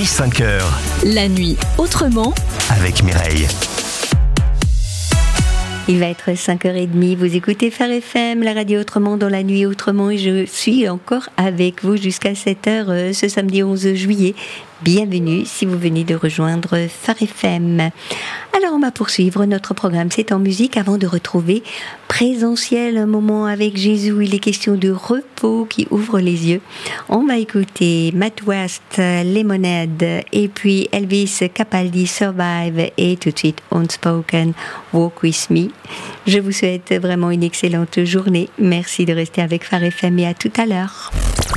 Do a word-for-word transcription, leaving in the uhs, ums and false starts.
nuit cinq heures. La nuit autrement Avec Mireille. Il va être cinq heures trente, vous écoutez Phare F M, la radio autrement dans la nuit autrement, et je suis encore avec vous jusqu'à sept heures ce samedi onze juillet. Bienvenue si vous venez de rejoindre Phare F M. Alors on va poursuivre notre programme, c'est en musique avant de retrouver Présentiel, un moment avec Jésus. Il est question de repos qui ouvre les yeux. On va écouter Matt West, Lemonade, et puis Elvis Capaldi, Survive, et tout de suite Unspoken, Walk With Me. Je vous souhaite vraiment une excellente journée. Merci de rester avec Phare F M et à tout à l'heure.